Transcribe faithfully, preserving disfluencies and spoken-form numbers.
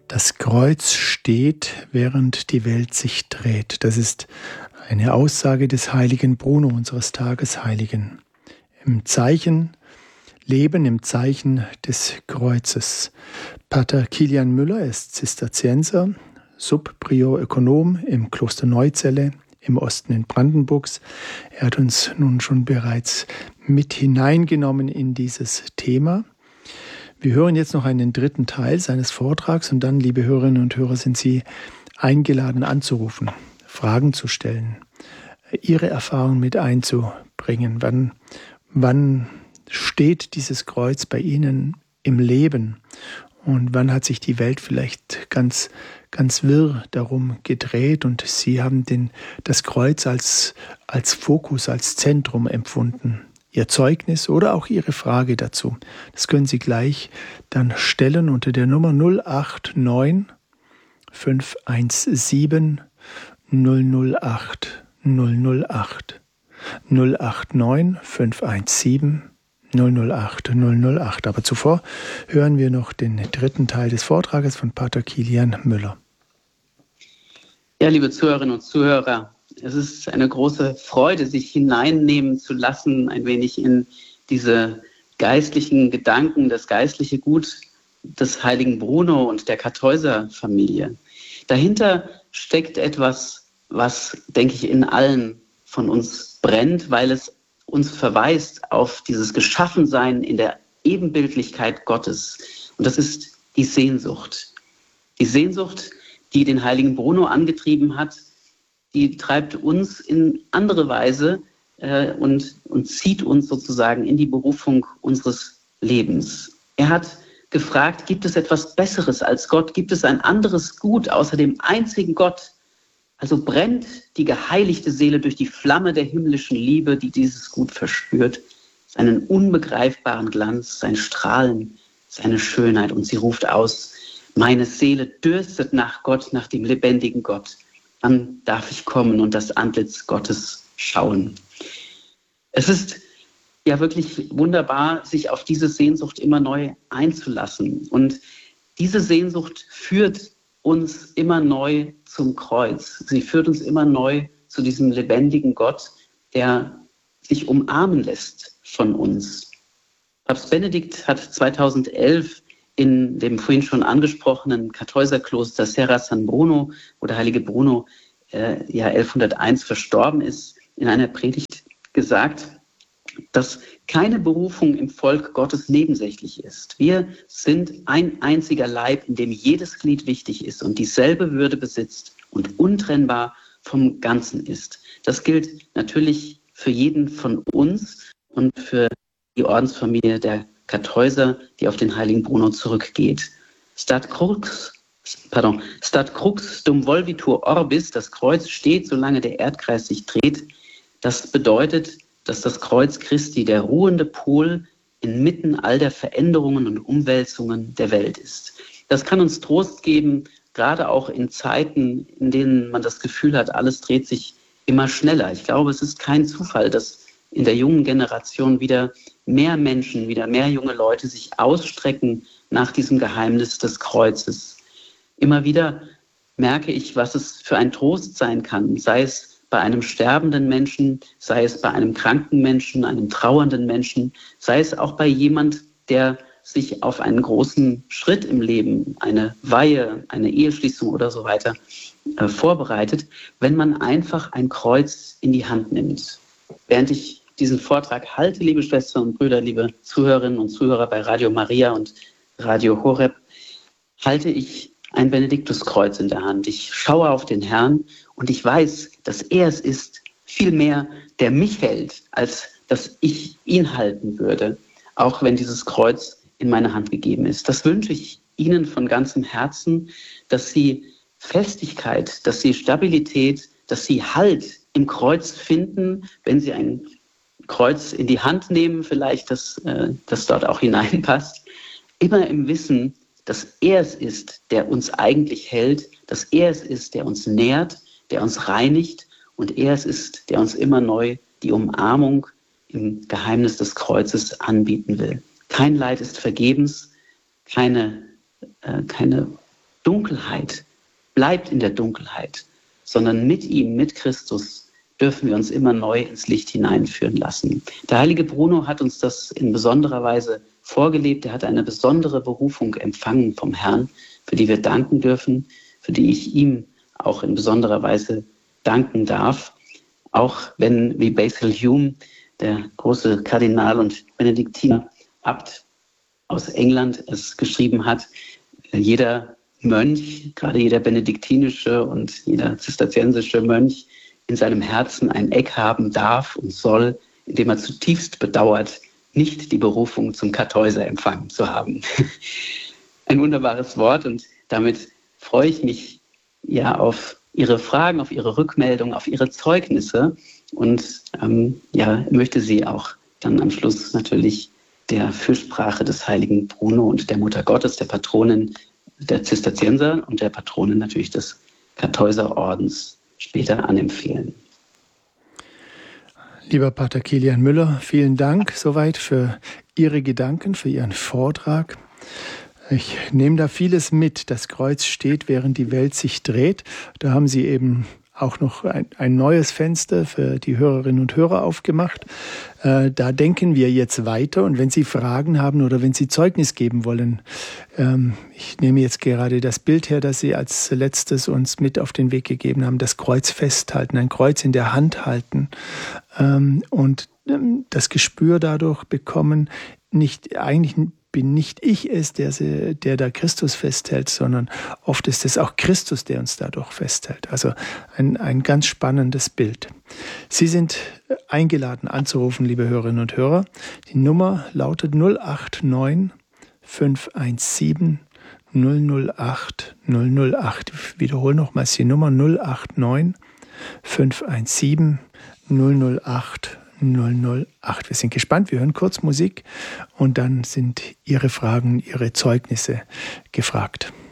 Das Kreuz steht, während die Welt sich dreht. Das ist eine Aussage des heiligen Bruno, unseres Tagesheiligen. Im Zeichen Leben, im Zeichen des Kreuzes. Pater Kilian Müller ist Zisterzienser, Subprior Ökonom im Kloster Neuzelle im Osten in Brandenburgs. Er hat uns nun schon bereits mit hineingenommen in dieses Thema. Wir hören jetzt noch einen dritten Teil seines Vortrags und dann, liebe Hörerinnen und Hörer, sind Sie eingeladen anzurufen, Fragen zu stellen, Ihre Erfahrungen mit einzubringen. Wann, wann steht dieses Kreuz bei Ihnen im Leben? Und wann hat sich die Welt vielleicht ganz, ganz wirr darum gedreht und Sie haben den, das Kreuz als, als Fokus, als Zentrum empfunden? Ihr Zeugnis oder auch Ihre Frage dazu. Das können Sie gleich dann stellen unter der Nummer null acht neun fünf eins sieben null null acht null null acht null acht neun fünf eins sieben null null acht null null acht. Aber zuvor hören wir noch den dritten Teil des Vortrages von Pater Kilian Müller. Ja, liebe Zuhörerinnen und Zuhörer, es ist eine große Freude, sich hineinnehmen zu lassen, ein wenig in diese geistlichen Gedanken, das geistliche Gut des heiligen Bruno und der Kartäuser-Familie. Dahinter steckt etwas, was, denke ich, in allen von uns brennt, weil es uns verweist auf dieses Geschaffensein in der Ebenbildlichkeit Gottes. Und das ist die Sehnsucht. Die Sehnsucht, die den heiligen Bruno angetrieben hat, die treibt uns in andere Weise äh, und, und zieht uns sozusagen in die Berufung unseres Lebens. Er hat gefragt, gibt es etwas Besseres als Gott? Gibt es ein anderes Gut außer dem einzigen Gott? Also brennt die geheiligte Seele durch die Flamme der himmlischen Liebe, die dieses Gut verspürt, seinen unbegreifbaren Glanz, sein Strahlen, seine Schönheit. Und sie ruft aus, meine Seele dürstet nach Gott, nach dem lebendigen Gott. Dann darf ich kommen und das Antlitz Gottes schauen. Es ist ja wirklich wunderbar, sich auf diese Sehnsucht immer neu einzulassen. Und diese Sehnsucht führt uns immer neu zum Kreuz. Sie führt uns immer neu zu diesem lebendigen Gott, der sich umarmen lässt von uns. Papst Benedikt hat zweitausendelf in dem vorhin schon angesprochenen Kartäuserkloster Serra San Bruno, wo der heilige Bruno äh, ja elfhunderteins verstorben ist, in einer Predigt gesagt, dass keine Berufung im Volk Gottes nebensächlich ist. Wir sind ein einziger Leib, in dem jedes Glied wichtig ist und dieselbe Würde besitzt und untrennbar vom Ganzen ist. Das gilt natürlich für jeden von uns und für die Ordensfamilie der Kartäuser, die auf den heiligen Bruno zurückgeht. Stat crux, pardon, stat crux dum volvitur orbis, das Kreuz steht, solange der Erdkreis sich dreht. Das bedeutet, dass das Kreuz Christi der ruhende Pol inmitten all der Veränderungen und Umwälzungen der Welt ist. Das kann uns Trost geben, gerade auch in Zeiten, in denen man das Gefühl hat, alles dreht sich immer schneller. Ich glaube, es ist kein Zufall, dass in der jungen Generation wieder mehr Menschen, wieder mehr junge Leute sich ausstrecken nach diesem Geheimnis des Kreuzes. Immer wieder merke ich, was es für ein Trost sein kann, sei es bei einem sterbenden Menschen, sei es bei einem kranken Menschen, einem trauernden Menschen, sei es auch bei jemand, der sich auf einen großen Schritt im Leben, eine Weihe, eine Eheschließung oder so weiter äh, vorbereitet, wenn man einfach ein Kreuz in die Hand nimmt. Während ich diesen Vortrag halte, liebe Schwestern und Brüder, liebe Zuhörerinnen und Zuhörer bei Radio Maria und Radio Horeb, halte ich ein Benediktuskreuz in der Hand. Ich schaue auf den Herrn und ich weiß, dass er es ist, vielmehr, der mich hält, als dass ich ihn halten würde, auch wenn dieses Kreuz in meine Hand gegeben ist. Das wünsche ich Ihnen von ganzem Herzen, dass Sie Festigkeit, dass Sie Stabilität, dass Sie Halt im Kreuz finden, wenn Sie ein Kreuz in die Hand nehmen, vielleicht, dass äh, das dort auch hineinpasst, immer im Wissen, dass er es ist, der uns eigentlich hält, dass er es ist, der uns nährt, der uns reinigt und er es ist, der uns immer neu die Umarmung im Geheimnis des Kreuzes anbieten will. Kein Leid ist vergebens, keine, äh, keine Dunkelheit bleibt in der Dunkelheit, sondern mit ihm, mit Christus, dürfen wir uns immer neu ins Licht hineinführen lassen. Der heilige Bruno hat uns das in besonderer Weise vorgelebt. Er hat eine besondere Berufung empfangen vom Herrn, für die wir danken dürfen, für die ich ihm auch in besonderer Weise danken darf. Auch wenn, wie Basil Hume, der große Kardinal und Benediktiner Abt aus England, es geschrieben hat, jeder Mönch, gerade jeder benediktinische und jeder zisterziensische Mönch, in seinem Herzen ein Eck haben darf und soll, in dem er zutiefst bedauert, nicht die Berufung zum Kartäuser empfangen zu haben. Ein wunderbares Wort, und damit freue ich mich ja auf Ihre Fragen, auf Ihre Rückmeldungen, auf Ihre Zeugnisse und ähm, ja, möchte Sie auch dann am Schluss natürlich der Fürsprache des heiligen Bruno und der Mutter Gottes, der Patronin der Zisterzienser und der Patronin natürlich des Kartäuserordens später anempfehlen. Lieber Pater Kilian Müller, vielen Dank soweit für Ihre Gedanken, für Ihren Vortrag. Ich nehme da vieles mit. Das Kreuz steht, während die Welt sich dreht. Da haben Sie eben auch noch ein, ein neues Fenster für die Hörerinnen und Hörer aufgemacht. Äh, da denken wir jetzt weiter. Und wenn Sie Fragen haben oder wenn Sie Zeugnis geben wollen, ähm, ich nehme jetzt gerade das Bild her, das Sie als letztes uns mit auf den Weg gegeben haben, das Kreuz festhalten, ein Kreuz in der Hand halten ähm, und ähm, das Gespür dadurch bekommen, nicht eigentlich bin nicht ich es, der, der da Christus festhält, sondern oft ist es auch Christus, der uns dadurch festhält. Also ein, ein ganz spannendes Bild. Sie sind eingeladen anzurufen, liebe Hörerinnen und Hörer. Die Nummer lautet null acht neun fünf eins sieben null null acht null null acht. Ich wiederhole nochmals die Nummer null acht neun fünf eins sieben null null acht null null acht. Wir sind gespannt, wir hören kurz Musik und dann sind Ihre Fragen, Ihre Zeugnisse gefragt.